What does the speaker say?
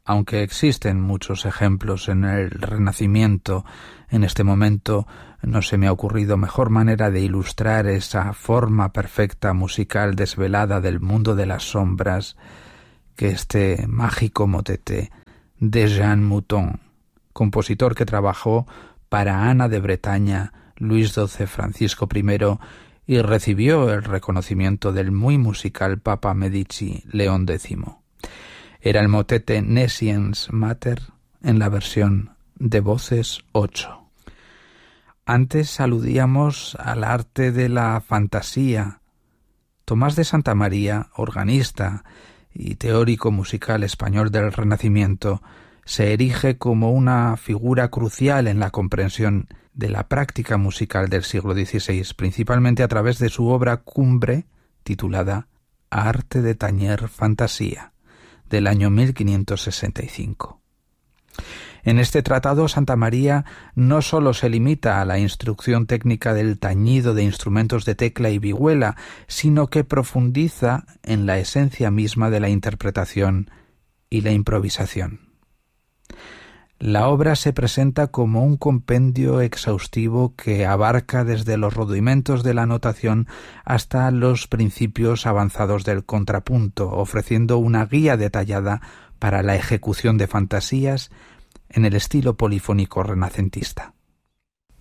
Aunque existen muchos ejemplos en el Renacimiento, en este momento no se me ha ocurrido mejor manera de ilustrar esa forma perfecta musical desvelada del mundo de las sombras que este mágico motete de Jean Mouton, compositor que trabajó para Ana de Bretaña, Luis XII, Francisco I, y recibió el reconocimiento del muy musical Papa Medici, León X. Era el motete Nesciens Mater en la versión de voces 8. Antes aludíamos al arte de la fantasía. Tomás de Santamaría, organista y teórico musical español del Renacimiento, se erige como una figura crucial en la comprensión de la práctica musical del siglo XVI, principalmente a través de su obra cumbre titulada Arte de tañer fantasía, del año 1565. En este tratado, Santamaría no sólo se limita a la instrucción técnica del tañido de instrumentos de tecla y vihuela, sino que profundiza en la esencia misma de la interpretación y la improvisación. La obra se presenta como un compendio exhaustivo que abarca desde los rudimentos de la notación hasta los principios avanzados del contrapunto, ofreciendo una guía detallada para la ejecución de fantasías en el estilo polifónico renacentista.